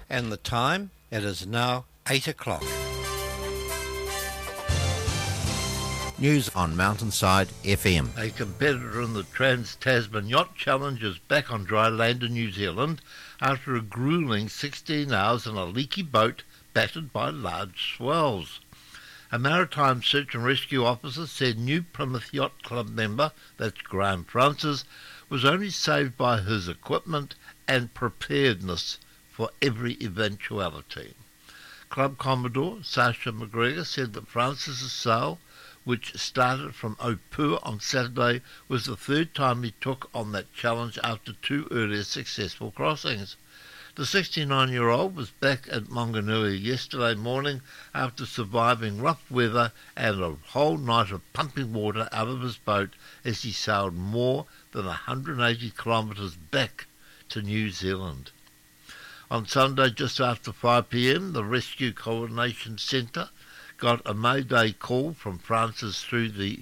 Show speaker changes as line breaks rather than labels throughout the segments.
And the time? It is now 8 o'clock. News on Mountainside FM.
A competitor in the Trans-Tasman Yacht Challenge is back on dry land in New Zealand after a gruelling 16 hours in a leaky boat battered by large swells. A maritime search and rescue officer said New Plymouth Yacht Club member, that's Graham Francis, was only saved by his equipment and preparedness for every eventuality. Club Commodore Sasha McGregor said that Francis's sail, which started from Opua on Saturday, was the third time he took on that challenge after two earlier successful crossings. The 69-year-old was back at Monganui yesterday morning after surviving rough weather and a whole night of pumping water out of his boat as he sailed more than 180 kilometres back to New Zealand. On Sunday, just after 5 p.m, the Rescue Coordination Centre got a Mayday call from Francis through the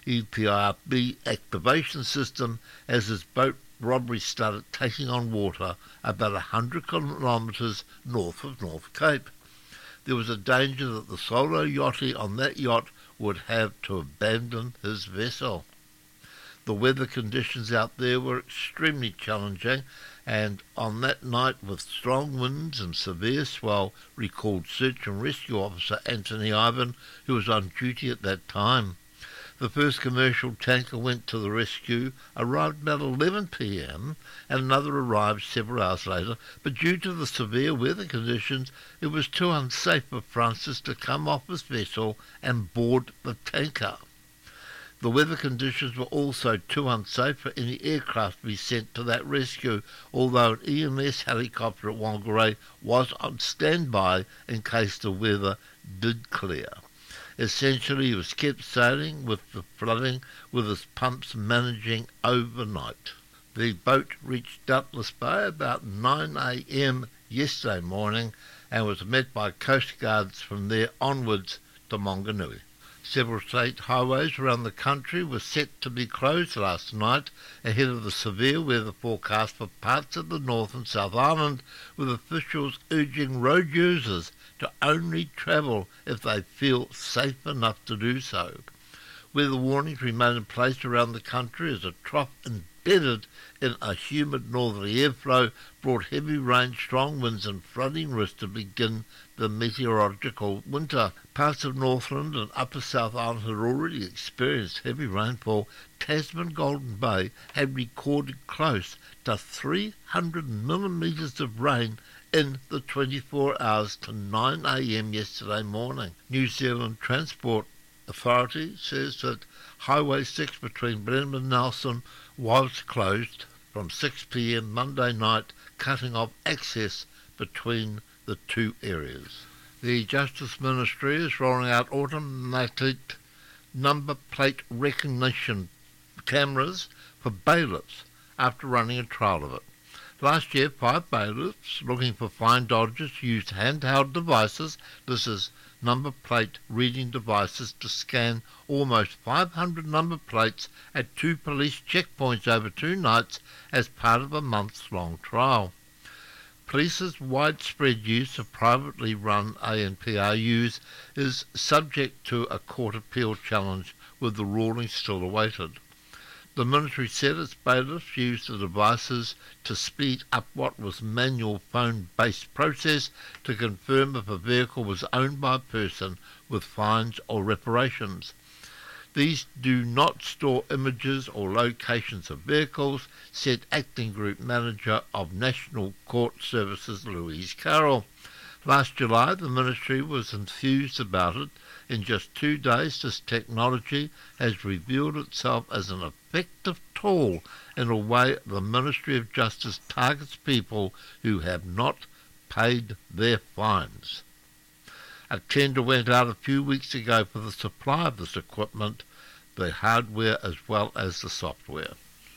EPRB activation system as his boat robbery started taking on water about 100 kilometres north of North Cape. There was a danger that the solo yachty on that yacht would have to abandon his vessel. The weather conditions out there were extremely challenging, and on that night, with strong winds and severe swell, recalled Search and Rescue Officer Anthony Ivan, who was on duty at that time. The first commercial tanker went to the rescue, arrived about 11 p.m, and another arrived several hours later, but due to the severe weather conditions, it was too unsafe for Francis to come off his vessel and board the tanker. The weather conditions were also too unsafe for any aircraft to be sent to that rescue, although an EMS helicopter at Whangarei was on standby in case the weather did clear. Essentially, he was kept sailing with the flooding, with his pumps managing overnight. The boat reached Douglas Bay about 9 a.m. yesterday morning and was met by Coast Guards from there onwards to Monganui. Several state highways around the country were set to be closed last night ahead of the severe weather forecast for parts of the North and South Island, with officials urging road users to only travel if they feel safe enough to do so. Weather warnings remain in place around the country as a trough embedded in a humid northerly airflow brought heavy rain, strong winds and flooding risk to begin the meteorological winter. Parts of Northland and Upper South Island had already experienced heavy rainfall. Tasman Golden Bay had recorded close to 300 millimetres of rain in the 24 hours to 9 a.m. yesterday morning. New Zealand Transport Authority says that Highway 6 between Blenheim and Nelson was closed from 6 p.m. Monday night, cutting off access between the two areas. The Justice Ministry is rolling out automatic number plate recognition cameras for bailiffs after running a trial of it. Last year, 5 bailiffs looking for fine dodgers used handheld devices, this is number plate reading devices, to scan almost 500 number plates at 2 police checkpoints over 2 nights as part of a months-long trial. Police's widespread use of privately run ANPRUs is subject to a court appeal challenge, with the ruling still awaited. The military said its bailiffs used the devices to speed up what was manual phone-based process to confirm if a vehicle was owned by a person with fines or reparations. These do not store images or locations of vehicles, said Acting Group Manager of National Court Services Louise Carroll. Last July, the ministry was enthused about it. In just 2 days, this technology has revealed itself as an effective tool in a way the Ministry of Justice targets people who have not paid their fines. A tender went out a few weeks ago for the supply of this equipment, the hardware as well as the software.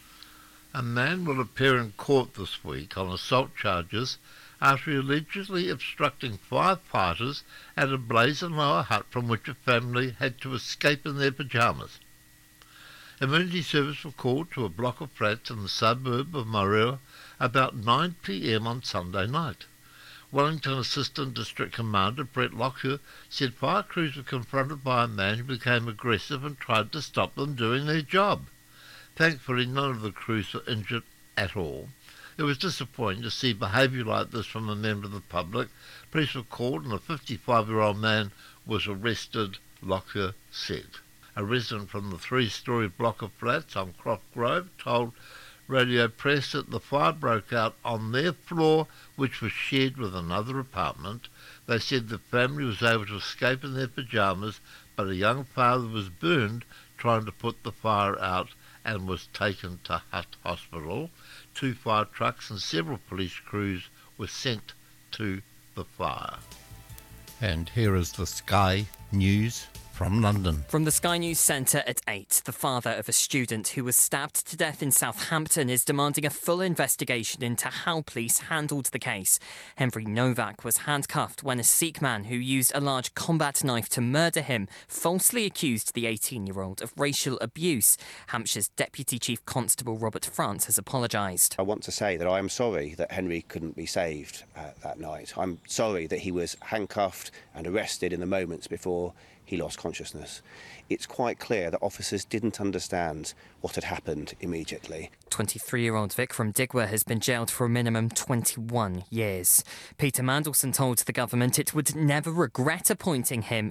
A man will appear in court this week on assault charges after allegedly obstructing firefighters at a blaze in Lower Hutt from which a family had to escape in their pyjamas. Emergency service were called to a block of flats in the suburb of Moeroa about 9 p.m. on Sunday night. Wellington Assistant District Commander Brett Lockyer said fire crews were confronted by a man who became aggressive and tried to stop them doing their job. Thankfully, none of the crews were injured at all. It was disappointing to see behaviour like this from a member of the public. Police were called and a 55-year-old man was arrested, Lockyer said. A resident from the 3-storey block of flats on Croft Grove told Radio Press that the fire broke out on their floor, which was shared with another apartment. They said the family was able to escape in their pyjamas, but a young father was burned trying to put the fire out and was taken to Hutt Hospital. 2 fire trucks and several police crews were sent to the fire.
And here is the Sky News from London.
From the Sky News Centre at 8, the father of a student who was stabbed to death in Southampton is demanding a full investigation into how police handled the case. Henry Novak was handcuffed when a Sikh man who used a large combat knife to murder him falsely accused the 18-year-old of racial abuse. Hampshire's Deputy Chief Constable Robert France has apologised.
I want to say that I am sorry that Henry couldn't be saved that night. I'm sorry that he was handcuffed and arrested in the moments before he lost consciousness. It's quite clear that officers didn't understand what had happened immediately.
23-year-old Vikram Digwa has been jailed for a minimum 21 years. Peter Mandelson told the government it would never regret appointing him